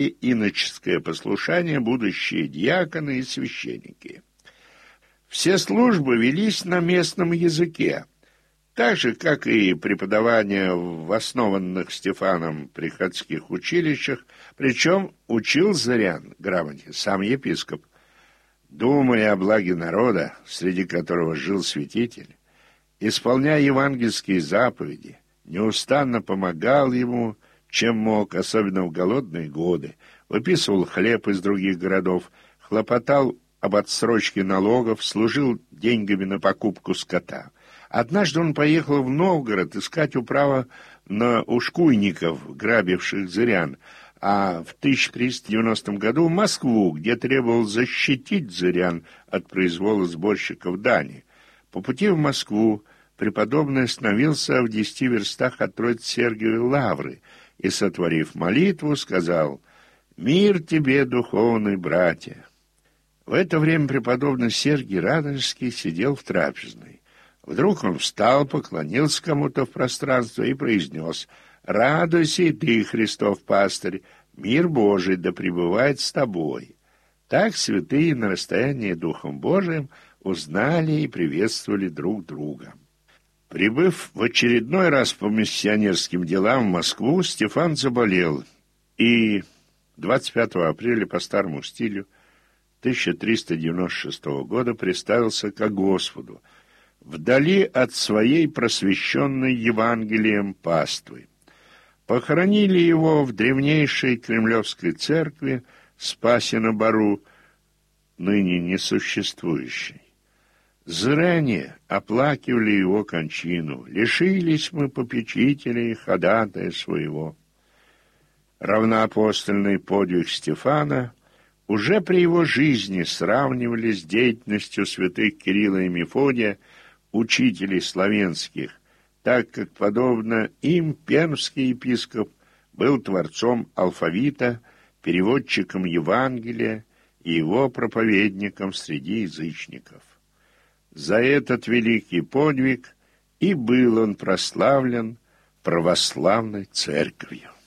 и иноческое послушание будущие диаконы и священники. Все службы велись на местном языке, так же, как и преподавание в основанных Стефаном приходских училищах, причем учил зырян грамоте сам епископ. Думая о благе народа, среди которого жил святитель, исполняя евангельские заповеди, неустанно помогал ему, чем мог, особенно в голодные годы, выписывал хлеб из других городов, хлопотал об отсрочке налогов, служил деньгами на покупку скота. Однажды он поехал в Новгород искать управу на ушкуйников, грабивших зырян, а в 1390 году в Москву, где требовал защитить зырян от произвола сборщиков дани. По пути в Москву преподобный остановился в 10 верстах от Троице-Сергиевой лавры и, сотворив молитву, сказал: «Мир тебе, духовный братья». В это время преподобный Сергий Радонежский сидел в трапезной. Вдруг он встал, поклонился кому-то в пространство и произнес: «Радуйся и ты, Христов пастырь, мир Божий да пребывает с тобой». Так святые на расстоянии Духом Божиим узнали и приветствовали друг друга. Прибыв в очередной раз по миссионерским делам в Москву, Стефан заболел и 25 апреля по старому стилю 1396 года приставился ко Господу, вдали от своей просвещенной Евангелием паствы. Похоронили его в древнейшей Кремлевской церкви Спаси-на-Бару, ныне несуществующей. Зряне оплакивали его кончину, лишились мы попечителя и ходатая своего. Равноапостольный подвиг Стефана уже при его жизни сравнивали с деятельностью святых Кирилла и Мефодия, учителей славянских, так как, подобно им, пермский епископ был творцом алфавита, переводчиком Евангелия и его проповедником среди язычников. За этот великий подвиг и был он прославлен православной церковью.